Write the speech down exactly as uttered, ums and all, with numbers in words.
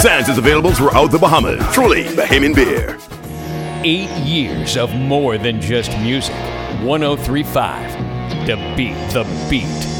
Sands is available throughout the Bahamas. Truly Bahamian beer. Eight years of more than just music. one oh three point five. The Beat, The Beat.